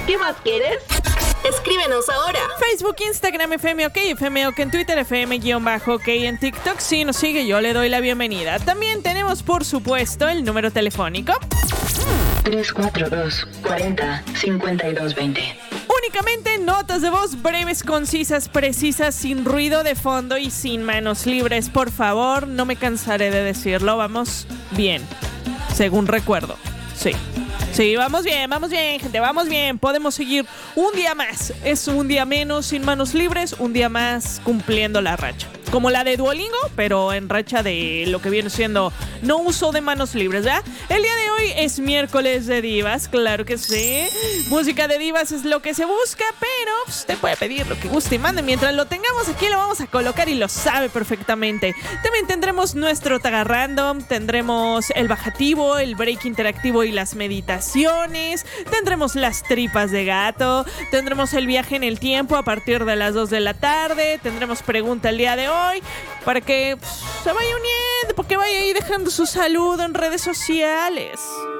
¿Qué más quieres? Escríbenos ahora. Facebook, Instagram, FM OK, FM OK en Twitter, FM-OK en TikTok. Si nos sigue, yo le doy la bienvenida. También tenemos, por supuesto, el número telefónico 342-40-5220. Únicamente notas de voz breves, concisas, precisas, sin ruido de fondo y sin manos libres. Por favor, no me cansaré de decirlo. Vamos bien, según recuerdo. Sí, vamos bien, gente, vamos bien. Podemos seguir un día más. Es un día menos sin manos libres, un día más cumpliendo la racha. Como la de Duolingo, pero en racha de lo que viene siendo no uso de manos libres, ¿verdad? El día de hoy es miércoles de divas, claro que sí. Música de divas es lo que se busca, pero usted puede pedir lo que guste y mande. Mientras lo tengamos aquí, lo vamos a colocar y lo sabe perfectamente. También tendremos nuestro Taga Random, tendremos el bajativo, el break interactivo y las meditaciones. Tendremos las tripas de gato, tendremos el viaje en el tiempo a partir de las 2 de la tarde. Tendremos pregunta el día de hoy para que se vaya uniendo, porque vaya ahí dejando su saludo en redes sociales.